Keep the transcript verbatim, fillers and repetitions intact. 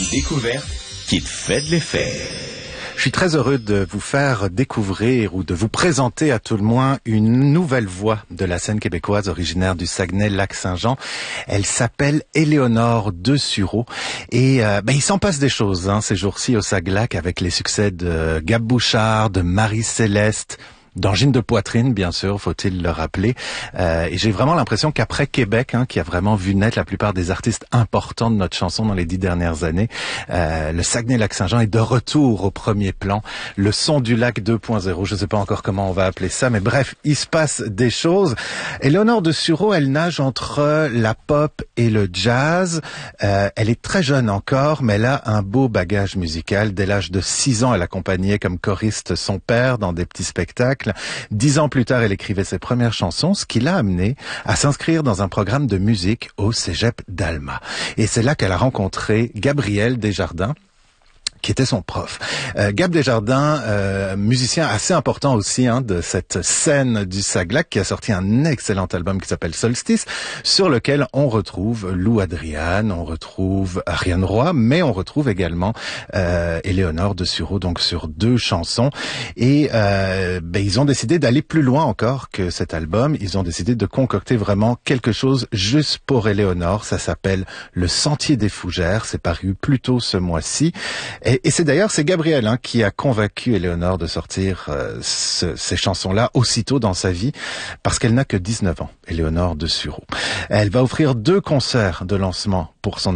Une découverte qui te fait de l'effet. Je suis très heureux de vous faire découvrir ou de vous présenter à tout le moins une nouvelle voix de la scène québécoise originaire du Saguenay-Lac-Saint-Jean. Elle s'appelle Éléonore Dessureau et euh, ben, il s'en passe des choses hein, ces jours-ci au Saglac avec les succès de Gab Bouchard, de Marie-Céleste, d'Angine de poitrine, bien sûr, faut-il le rappeler. Euh, et j'ai vraiment l'impression qu'après Québec, hein, qui a vraiment vu naître la plupart des artistes importants de notre chanson dans les dix dernières années, euh, le Saguenay-Lac-Saint-Jean est de retour au premier plan. Le son du lac deux point zéro, je ne sais pas encore comment on va appeler ça, mais bref, il se passe des choses. Éléonore Dessureau, elle nage entre la pop et le jazz. Euh, elle est très jeune encore, mais elle a un beau bagage musical. Dès l'âge de six ans, elle accompagnait comme choriste son père dans des petits spectacles. Dix ans plus tard, elle écrivait ses premières chansons, ce qui l'a amenée à s'inscrire dans un programme de musique au Cégep d'Alma. Et c'est là qu'elle a rencontré Gabriel Desjardins, qui était son prof. Euh, Gab Desjardins, euh, musicien assez important aussi hein, de cette scène du Saglac, qui a sorti un excellent album qui s'appelle Solstice, sur lequel on retrouve Lou Adrian, on retrouve Ariane Roy, mais on retrouve également euh, Éléonore Dessureau, donc sur deux chansons. Et euh, ben, ils ont décidé d'aller plus loin encore que cet album. Ils ont décidé de concocter vraiment quelque chose juste pour Éléonore. Ça s'appelle Le Sentier des Fougères. C'est paru plus tôt ce mois-ci. Et, et c'est d'ailleurs, c'est Gabriel hein, qui a convaincu Éléonore de sortir euh, ce, ces chansons-là aussitôt dans sa vie, parce qu'elle n'a que dix-neuf ans, Éléonore Dessureau. Elle va offrir deux concerts de lancement pour son